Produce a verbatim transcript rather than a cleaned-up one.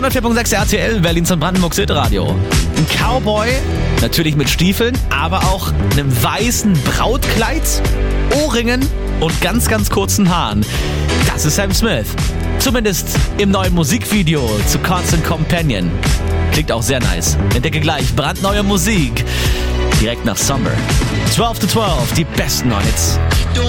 hundertvier Komma sechs R T L, Berlins und Brandenburgs Hitradio. Ein Cowboy, natürlich mit Stiefeln, aber auch einem weißen Brautkleid, Ohrringen und ganz, ganz kurzen Haaren. Das ist Sam Smith. Zumindest im neuen Musikvideo zu Constant Companion. Klingt auch sehr nice. Entdecke gleich brandneue Musik. Direkt nach Summer. zwölf zu zwölf, die besten Hits.